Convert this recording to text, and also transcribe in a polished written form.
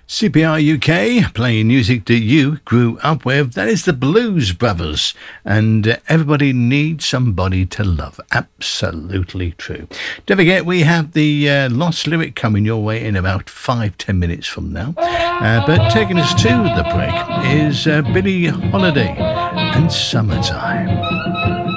CPR UK, playing music that you grew up with. That is the Blues Brothers, and everybody needs somebody to love. Absolutely true. Don't forget, we have the Lost Lyric coming your way in about 5-10 minutes from now. But taking us to the break is Billie Holiday and Summertime.